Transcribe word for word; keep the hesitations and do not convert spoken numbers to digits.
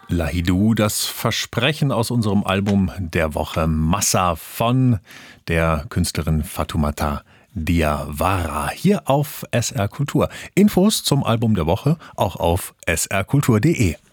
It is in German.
Lahidou, das Versprechen aus unserem Album der Woche Massa von der Künstlerin Fatoumata Diawara hier auf S R Kultur. Infos zum Album der Woche auch auf s r kultur punkt d e.